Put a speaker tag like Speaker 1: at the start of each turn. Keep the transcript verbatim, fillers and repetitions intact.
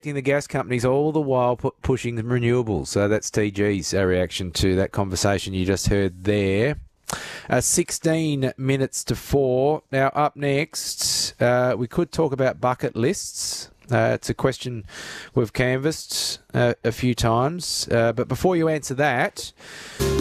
Speaker 1: the gas companies all the while pu- pushing renewables. So that's T G's uh, reaction to that conversation you just heard there. Uh, sixteen minutes to four. Now, up next, uh, we could talk about bucket lists. Uh, it's a question we've canvassed uh, a few times. Uh, but before you answer that...